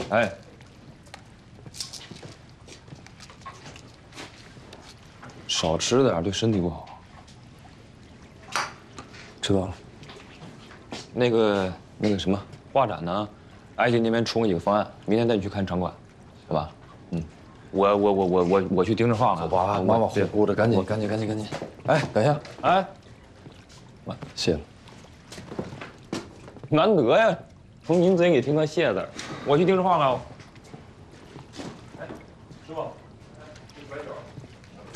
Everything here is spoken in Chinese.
哎，少吃点，对身体不好。 知道了。 那个什么画展呢，艾姐那边出了几个方案，明天带你去看场馆，对吧？嗯，我去盯着画了。 好吧，马马虎虎的，赶紧。哎，等一下， 哎， 谢了。 难得呀，从您嘴里听到谢字，我去盯着画了。